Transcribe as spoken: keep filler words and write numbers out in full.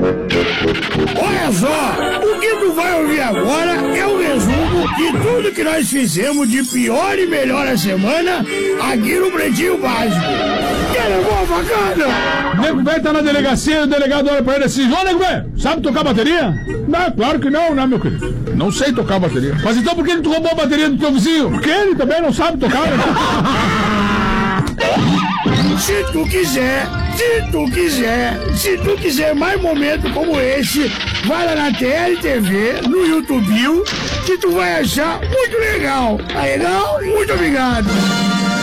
Olha só, o que tu vai ouvir agora é o resumo de tudo que nós fizemos de pior e melhor a semana aqui no Pretinho Básico. Que levou a facada? Nego velho tá na delegacia e o delegado olha pra ele assim: ô, nego velho, sabe tocar bateria? Não, claro que não, né, meu querido? Não sei tocar bateria. Mas então por que ele roubou a bateria do teu vizinho? Porque ele também não sabe tocar, né? Se tu quiser, se tu quiser, se tu quiser mais momentos como esse, vai lá na T L T V, no YouTube, que tu vai achar muito legal. Tá legal? Muito obrigado.